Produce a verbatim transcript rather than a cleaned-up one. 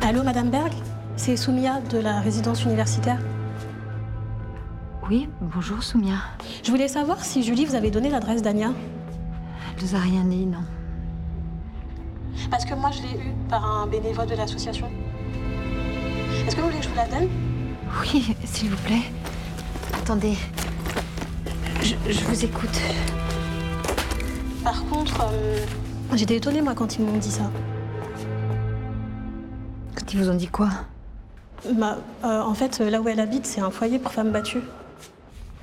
Allô, Madame Berg? C'est Soumia de la résidence universitaire. Oui, bonjour Soumia. Je voulais savoir si Julie vous avait donné l'adresse d'Ania. Elle nous a rien dit, non. Parce que moi, je l'ai eue par un bénévole de l'association. Est-ce que vous voulez que je vous la donne? Oui, s'il vous plaît. Attendez. Je, je vous écoute. Par contre, euh, j'étais étonnée, moi, quand ils m'ont dit ça. Quand ils vous ont dit quoi? Bah, euh, en fait, là où elle habite, c'est un foyer pour femmes battues.